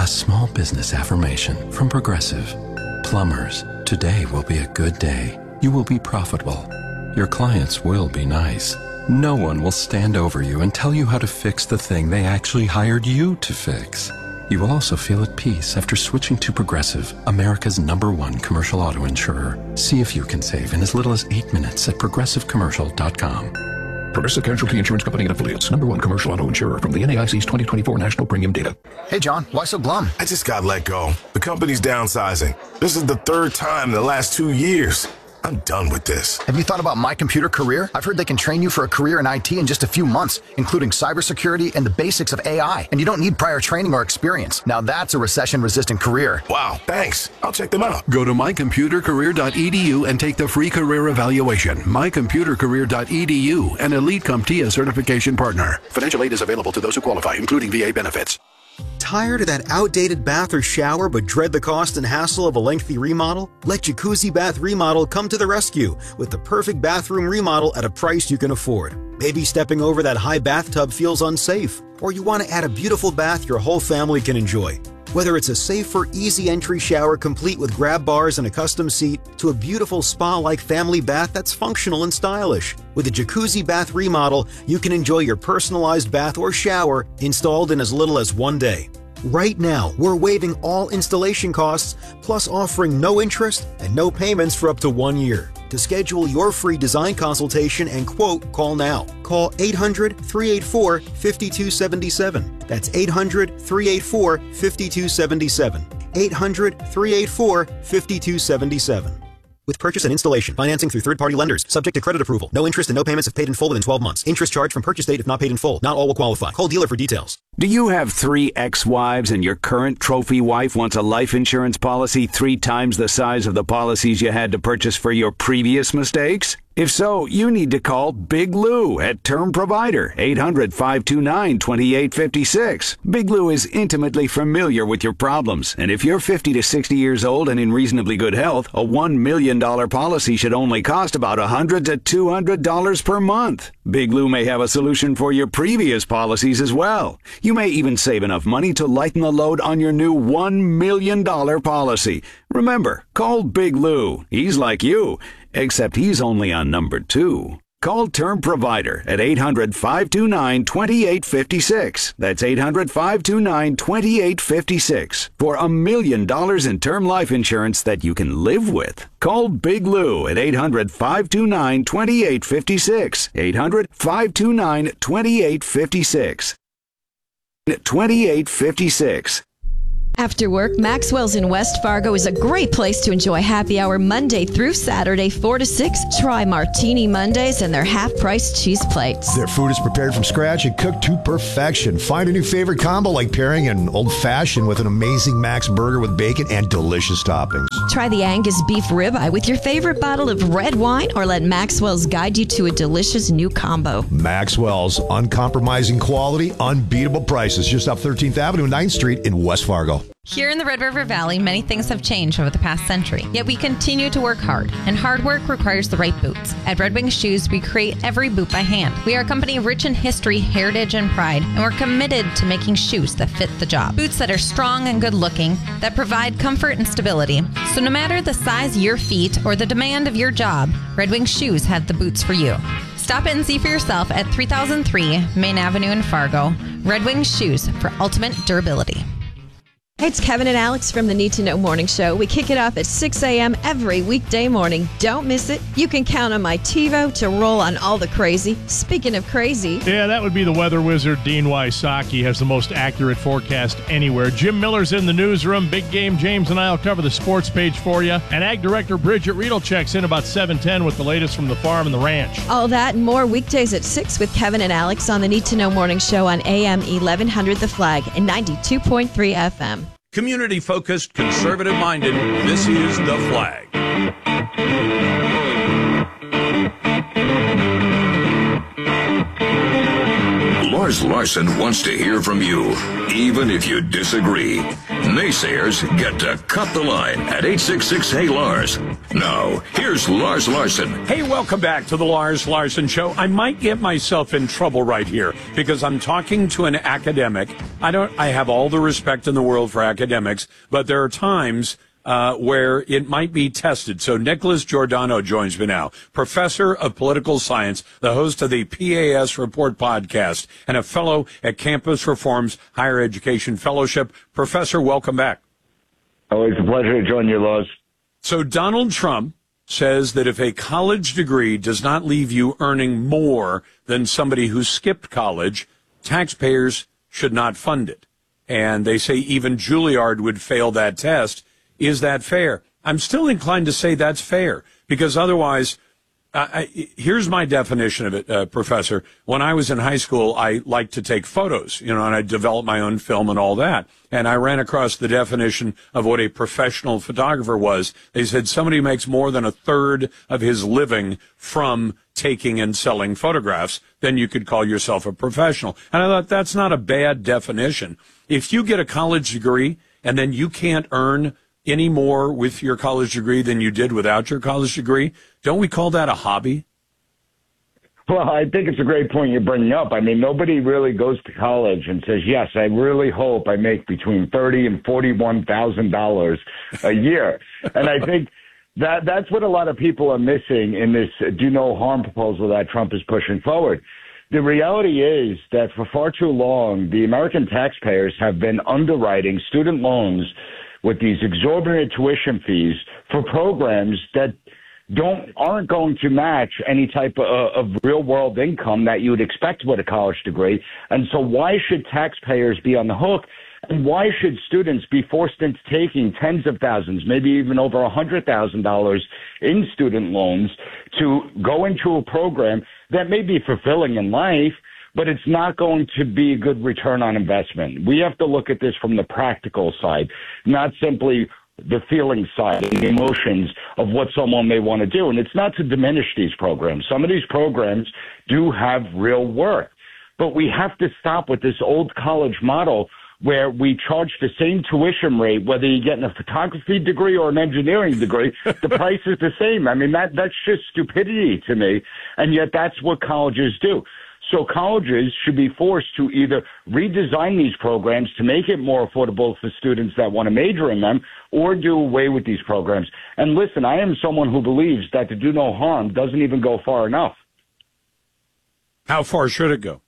A small business affirmation from Progressive. Plumbers, today will be a good day. You will be profitable. Your clients will be nice. No one will stand over you and tell you how to fix the thing they actually hired you to fix. You will also feel at peace after switching to Progressive, America's #1 commercial auto insurer. See if you can save in as little as 8 minutes at progressivecommercial.com. Progressive Casualty Insurance Company and Affiliates. #1 commercial auto insurer from the NAIC's 2024 national premium data. Hey, John, why so glum? I just got let go. The company's downsizing. This is the 3rd time in the last 2 years. I'm done with this. Have you thought about My Computer Career? I've heard they can train you for a career in IT in just a few months, including cybersecurity and the basics of AI. And you don't need prior training or experience. Now that's a recession-resistant career. Wow, thanks. I'll check them out. Go to mycomputercareer.edu and take the free career evaluation. mycomputercareer.edu, an Elite CompTIA certification partner. Financial aid is available to those who qualify, including VA benefits. Tired of that outdated bath or shower but dread the cost and hassle of a lengthy remodel? Let Jacuzzi Bath Remodel come to the rescue with the perfect bathroom remodel at a price you can afford. Maybe stepping over that high bathtub feels unsafe, or you want to add a beautiful bath your whole family can enjoy. Whether it's a safer, easy entry shower complete with grab bars and a custom seat, to a beautiful spa-like family bath that's functional and stylish. With a Jacuzzi Bath Remodel, you can enjoy your personalized bath or shower installed in as little as 1 day. Right now, we're waiving all installation costs, plus offering no interest and no payments for up to 1 year. To schedule your free design consultation and quote, call now. Call 800-384-5277. That's 800-384-5277. 800-384-5277. With purchase and installation, financing through third-party lenders, subject to credit approval. No interest and no payments if paid in full within 12 months. Interest charged from purchase date if not paid in full. Not all will qualify. Call dealer for details. Do you have 3 ex-wives and your current trophy wife wants a life insurance policy 3 times the size of the policies you had to purchase for your previous mistakes? If so, you need to call Big Lou at Term Provider, 800-529-2856. Big Lou is intimately familiar with your problems, and if you're 50 to 60 years old and in reasonably good health, a $1 million policy should only cost about $100 to $200 per month. Big Lou may have a solution for your previous policies as well. You may even save enough money to lighten the load on your new $1 million policy. Remember, call Big Lou. He's like you, except he's only on number 2. Call Term Provider at 800-529-2856. That's 800-529-2856 for $1 million in term life insurance that you can live with. Call Big Lou at 800-529-2856. 800-529-2856. 2856. After work, Maxwell's in West Fargo is a great place to enjoy happy hour Monday through Saturday, 4 to 6. Try Martini Mondays and their half-price cheese plates. Their food is prepared from scratch and cooked to perfection. Find a new favorite combo like pairing an old-fashioned with an amazing Max burger with bacon and delicious toppings. Try the Angus beef ribeye with your favorite bottle of red wine, or let Maxwell's guide you to a delicious new combo. Maxwell's, uncompromising quality, unbeatable prices. Just off 13th Avenue and 9th Street in West Fargo. Here in the Red River Valley, many things have changed over the past century, yet we continue to work hard, and hard work requires the right boots. At Red Wing Shoes, we create every boot by hand. We are a company rich in history, heritage, and pride, and we're committed to making shoes that fit the job. Boots that are strong and good-looking, that provide comfort and stability. So no matter the size of your feet or the demand of your job, Red Wing Shoes have the boots for you. Stop in and see for yourself at 3003 Main Avenue in Fargo. Red Wing Shoes for ultimate durability. Hey, it's Kevin and Alex from the Need to Know Morning Show. We kick it off at 6 a.m. every weekday morning. Don't miss it. You can count on my TiVo to roll on all the crazy. Speaking of crazy. Yeah, that would be the weather wizard, Dean Wysocki, has the most accurate forecast anywhere. Jim Miller's in the newsroom. Big Game James and I will cover the sports page for you. And Ag Director Bridget Riedel checks in about 7:10 with the latest from the farm and the ranch. All that and more weekdays at 6 with Kevin and Alex on the Need to Know Morning Show on AM 1100 The Flag and 92.3 FM. Community-focused, conservative-minded, this is The Flag. Lars Larson wants to hear from you, even if you disagree. Naysayers get to cut the line at 866-HEY-LARS. Now, here's Lars Larson. Hey, welcome back to the Lars Larson Show. I might get myself in trouble right here because I'm talking to an academic. I have all the respect in the world for academics, but there are times where it might be tested. So Nicholas Giordano joins me now, professor of political science, the host of the PAS Report podcast, and a fellow at Campus Reform's Higher Education Fellowship. Professor, welcome back. Always a pleasure to join you, Lars. So Donald Trump says that if a college degree does not leave you earning more than somebody who skipped college, taxpayers should not fund it. And they say even Juilliard would fail that test. Is that fair? I'm still inclined to say that's fair, because otherwise, here's my definition of it, Professor. When I was in high school, I liked to take photos, and I developed my own film and all that. And I ran across the definition of what a professional photographer was. They said somebody makes more than a third of his living from taking and selling photographs, then you could call yourself a professional. And I thought that's not a bad definition. If you get a college degree and then you can't earn any more with your college degree than you did without your college degree, don't we call that a hobby? Well, I think it's a great point you're bringing up. I mean, nobody really goes to college and says, yes, I really hope I make between $30,000 and $41,000 a year. And I think that's what a lot of people are missing in this do no harm proposal that Trump is pushing forward. The reality is that for far too long, the American taxpayers have been underwriting student loans with these exorbitant tuition fees for programs that aren't going to match any type of real world income that you would expect with a college degree. And so why should taxpayers be on the hook? And why should students be forced into taking tens of thousands, maybe even over $100,000 in student loans to go into a program that may be fulfilling in life, but it's not going to be a good return on investment? We have to look at this from the practical side, not simply the feeling side and the emotions of what someone may want to do. And it's not to diminish these programs. Some of these programs do have real worth, but we have to stop with this old college model where we charge the same tuition rate, whether you're getting a photography degree or an engineering degree. The price is the same. I mean, that's just stupidity to me, and yet that's what colleges do. So colleges should be forced to either redesign these programs to make it more affordable for students that want to major in them, or do away with these programs. And listen, I am someone who believes that to do no harm doesn't even go far enough. How far should it go?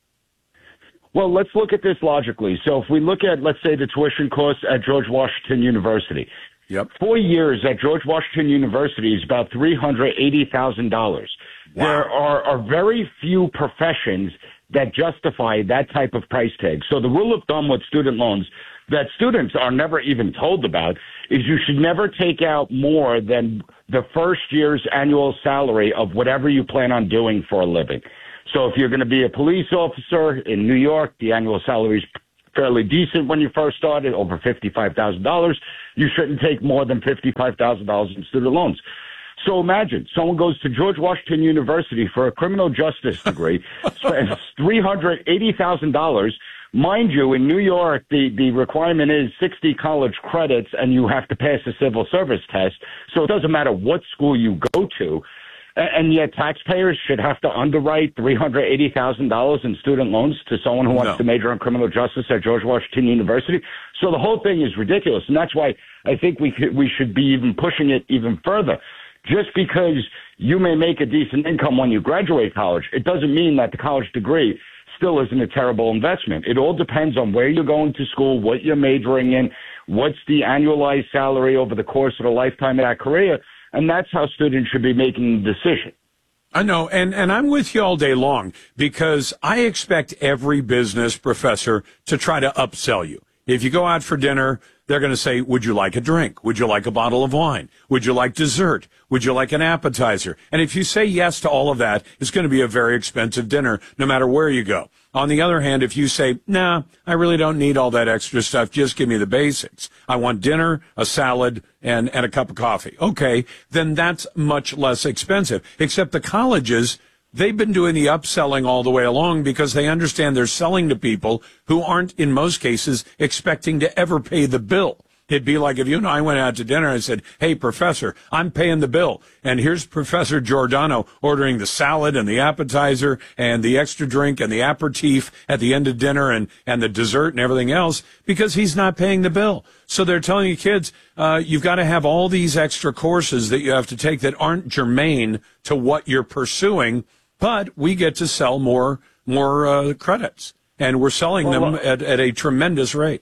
Well, let's look at this logically. So if we look at, let's say, the tuition costs at George Washington University. Yep. 4 years at George Washington University is about $380,000. Wow. There are very few professions that justify that type of price tag. So the rule of thumb with student loans that students are never even told about is you should never take out more than the first year's annual salary of whatever you plan on doing for a living. So if you're going to be a police officer in New York, the annual salary is fairly decent when you first started, over $55,000. You shouldn't take more than $55,000 in student loans. So imagine someone goes to George Washington University for a criminal justice degree, spends $380,000. Mind you, in New York, the requirement is 60 college credits, and you have to pass a civil service test. So it doesn't matter what school you go to. And yet taxpayers should have to underwrite $380,000 in student loans to someone who wants to major in criminal justice at George Washington University. So the whole thing is ridiculous. And that's why I think we should be even pushing it even further. Just because you may make a decent income when you graduate college, it doesn't mean that the college degree still isn't a terrible investment. It all depends on where you're going to school, what you're majoring in, what's the annualized salary over the course of the lifetime of that career. And that's how students should be making the decision. I know, and I'm with you all day long, because I expect every business professor to try to upsell you. If you go out for dinner, they're going to say, would you like a drink? Would you like a bottle of wine? Would you like dessert? Would you like an appetizer? And if you say yes to all of that, it's going to be a very expensive dinner, no matter where you go. On the other hand, if you say, nah, I really don't need all that extra stuff, just give me the basics. I want dinner, a salad, and a cup of coffee. Okay, then that's much less expensive. Except the colleges they've been doing the upselling all the way along because they understand they're selling to people who aren't, in most cases, expecting to ever pay the bill. It'd be like if you and I went out to dinner and I said, hey, Professor, I'm paying the bill. And here's Professor Giordano ordering the salad and the appetizer and the extra drink and the aperitif at the end of dinner and the dessert and everything else because he's not paying the bill. So they're telling you kids, you've got to have all these extra courses that you have to take that aren't germane to what you're pursuing, but we get to sell more credits. And we're selling them at a tremendous rate.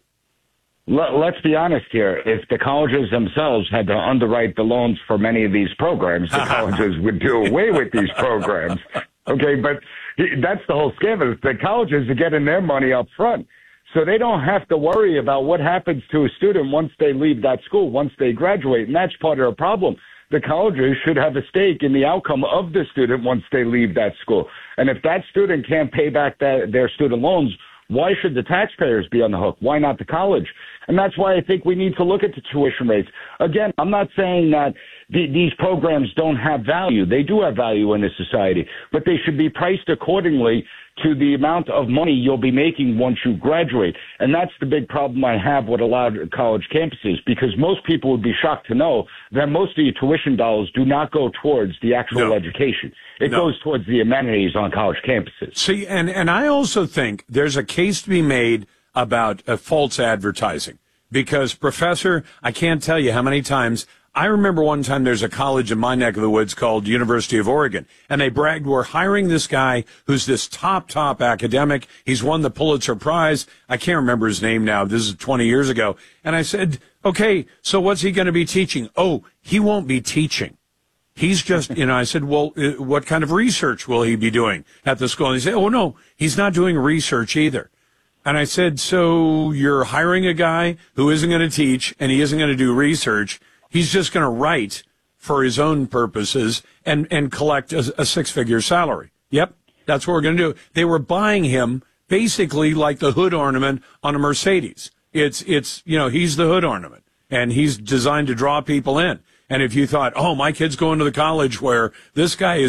Let's be honest here. If the colleges themselves had to underwrite the loans for many of these programs, the colleges would do away with these programs. Okay, but that's the whole scam. Is the colleges are getting their money up front. So they don't have to worry about what happens to a student once they leave that school, once they graduate. And that's part of the problem. The colleges should have a stake in the outcome of the student once they leave that school. And if that student can't pay back their student loans, why should the taxpayers be on the hook? Why not the college? And that's why I think we need to look at the tuition rates. Again, I'm not saying that these programs don't have value. They do have value in this society, but they should be priced accordingly to the amount of money you'll be making once you graduate. And that's the big problem I have with a lot of college campuses, because most people would be shocked to know that most of your tuition dollars do not go towards the actual education. It goes towards the amenities on college campuses. See, and I also think there's a case to be made about false advertising, because, Professor, I can't tell you how many times. I remember one time there's a college in my neck of the woods called University of Oregon, and they bragged, we're hiring this guy who's this top academic. He's won the Pulitzer Prize. I can't remember his name now. This is 20 years ago. And I said, okay, so what's he going to be teaching? Oh, he won't be teaching. He's just, I said, well, what kind of research will he be doing at the school? And he said, oh, no, he's not doing research either. And I said, so you're hiring a guy who isn't going to teach and he isn't going to do research. He's just going to write for his own purposes and collect a six-figure salary. Yep, that's what we're going to do. They were buying him basically like the hood ornament on a Mercedes. It's he's the hood ornament, and he's designed to draw people in. And if you thought, oh, my kid's going to the college where this guy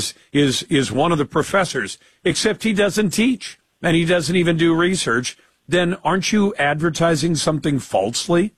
is one of the professors, except he doesn't teach and he doesn't even do research, then aren't you advertising something falsely?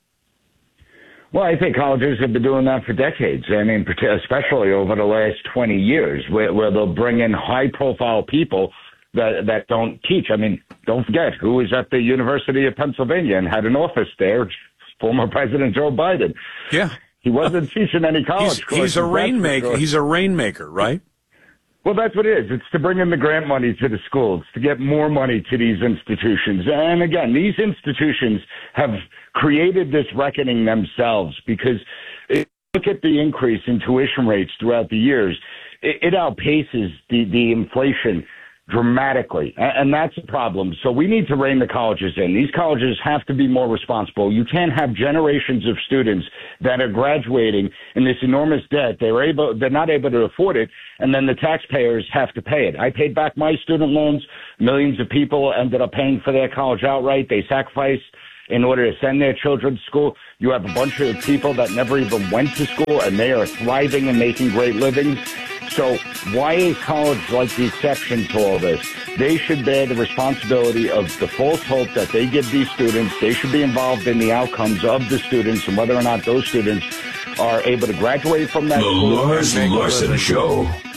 Well, I think colleges have been doing that for decades. I mean, especially over the last 20 years, where they'll bring in high-profile people that don't teach. I mean, don't forget who was at the University of Pennsylvania and had an office there, former President Joe Biden. Yeah. He wasn't teaching any college courses. He's a rainmaker. He's a rainmaker, right? Well, that's what it is. It's to bring in the grant money to the schools, to get more money to these institutions. And again, these institutions have created this reckoning themselves, because look at the increase in tuition rates throughout the years. It outpaces the inflation dramatically, and that's a problem. So we need to rein the colleges in. These colleges have to be more responsible. You can't have generations of students that are graduating in this enormous debt. They're not able to afford it, and then the taxpayers have to pay it. I paid back my student loans. Millions of people ended up paying for their college outright. They sacrificed in order to send their children to school. You have a bunch of people that never even went to school, and they are thriving and making great livings. So why is college like the exception to all this? They should bear the responsibility of the false hope that they give these students. They should be involved in the outcomes of the students and whether or not those students are able to graduate from that school. The Lars Larson Show.